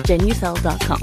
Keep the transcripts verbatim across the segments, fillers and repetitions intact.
jen uthel dot com.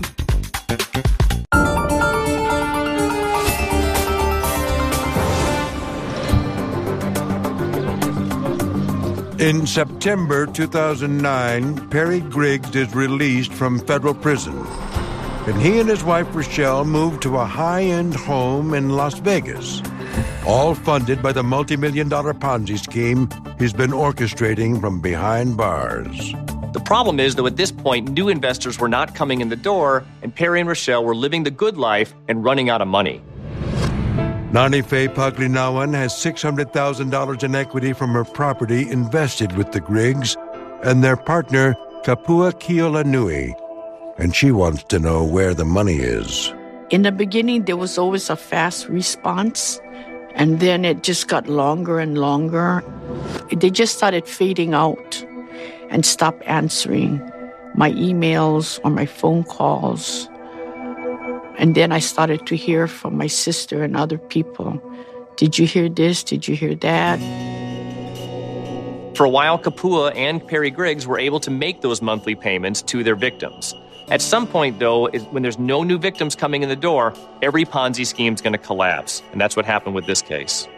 In September two thousand nine, Perry Griggs is released from federal prison, and he and his wife Rochelle moved to a high-end home in Las Vegas, all funded by the multi-million dollar Ponzi scheme he's been orchestrating from behind bars. The problem is, though, at this point, new investors were not coming in the door, and Perry and Rochelle were living the good life and running out of money. Nanife Paglinawan has six hundred thousand dollars in equity from her property invested with the Griggs and their partner, Kapua Kiolanui, and she wants to know where the money is. In the beginning, there was always a fast response, and then it just got longer and longer. They just started fading out and stopped answering my emails or my phone calls. And then I started to hear from my sister and other people. Did you hear this? Did you hear that? For a while, Kapua and Perry Griggs were able to make those monthly payments to their victims. At some point, though, when there's no new victims coming in the door, every Ponzi scheme is going to collapse. And that's what happened with this case.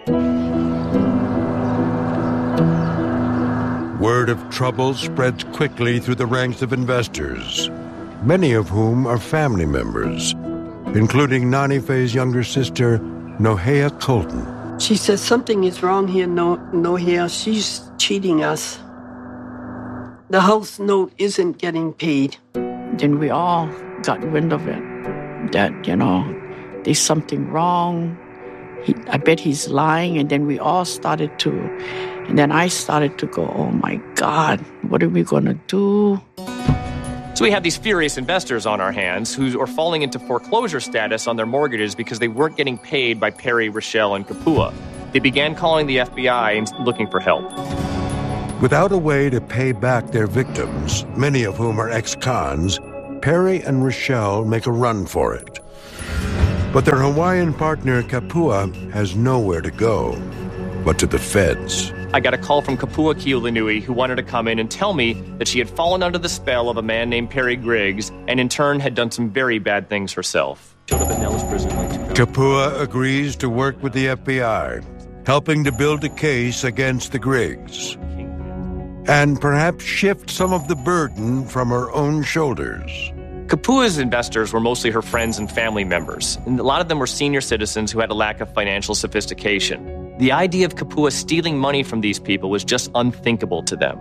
Word of trouble spreads quickly through the ranks of investors, many of whom are family members, including Nanife's younger sister, Nohea Colton. She says something is wrong here, no, Nohea. She's cheating us. The house note isn't getting paid. Then we all got wind of it, that, you know, there's something wrong. He, I bet he's lying. And then we all started to, and then I started to go, oh my God, what are we going to do? So we have these furious investors on our hands who are falling into foreclosure status on their mortgages because they weren't getting paid by Perry, Rochelle, and Kapua. They began calling the F B I and looking for help. Without a way to pay back their victims, many of whom are ex-cons, Perry and Rochelle make a run for it. But their Hawaiian partner, Kapua, has nowhere to go but to the feds. I got a call from Kapua Kiolanui, who wanted to come in and tell me that she had fallen under the spell of a man named Perry Griggs and in turn had done some very bad things herself. Kapua agrees to work with the F B I, helping to build a case against the Griggs, and perhaps shift some of the burden from her own shoulders. Kapua's investors were mostly her friends and family members, and a lot of them were senior citizens who had a lack of financial sophistication. The idea of Kapua stealing money from these people was just unthinkable to them.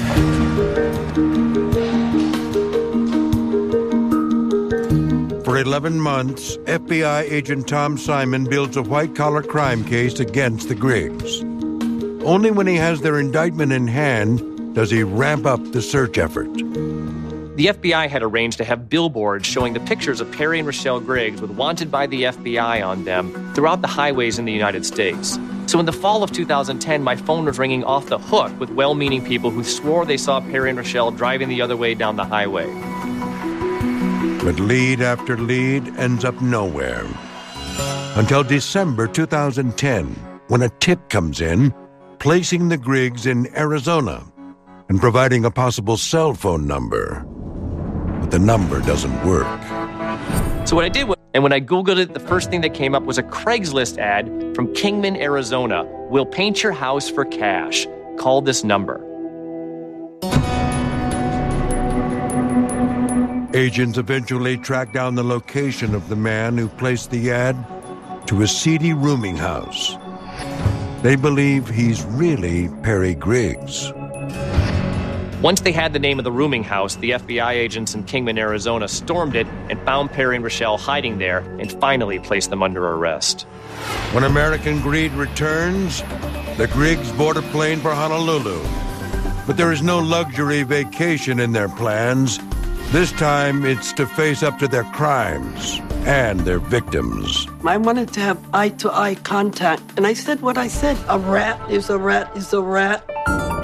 For eleven months, F B I agent Tom Simon builds a white-collar crime case against the Griggs. Only when he has their indictment in hand does he ramp up the search effort. The F B I had arranged to have billboards showing the pictures of Perry and Rochelle Griggs with wanted by the F B I on them throughout the highways in the United States. So in the fall of two thousand ten, my phone was ringing off the hook with well-meaning people who swore they saw Perry and Rochelle driving the other way down the highway. But lead after lead ends up nowhere. Until December two thousand ten, when a tip comes in, placing the Griggs in Arizona and providing a possible cell phone number. But the number doesn't work. So what I did was, and when I Googled it, the first thing that came up was a Craigslist ad from Kingman, Arizona. We'll paint your house for cash. Call this number. Agents eventually track down the location of the man who placed the ad to a seedy rooming house. They believe he's really Perry Griggs. Once they had the name of the rooming house, the F B I agents in Kingman, Arizona stormed it and found Perry and Rochelle hiding there and finally placed them under arrest. When American Greed returns, the Griggs board a plane for Honolulu. But there is no luxury vacation in their plans. This time, it's to face up to their crimes and their victims. I wanted to have eye-to-eye contact, and I said what I said. A rat is a rat is a rat.